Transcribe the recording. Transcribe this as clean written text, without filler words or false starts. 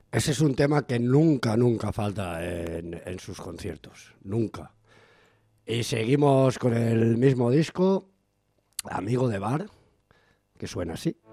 Ese es un tema que nunca, nunca falta en sus conciertos. Nunca. Y seguimos con el mismo disco, Amigo de Bar, que suena así.